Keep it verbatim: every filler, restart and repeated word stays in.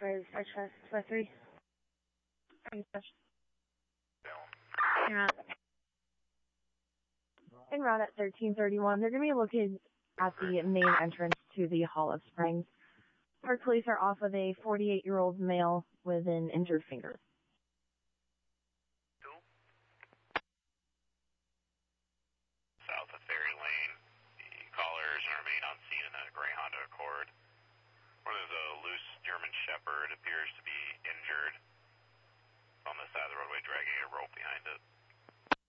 five, five, five, five, three. Yeah. En route at thirteen thirty-one, they're going to be looking at the main entrance to the Hall of Springs. Park police are off of a forty-eight-year-old male with an injured finger. South of Ferry Lane, the callers remain on scene in a gray Honda Accord. Where there's a loose German Shepherd appears to be injured on the side of the roadway, dragging a rope behind it.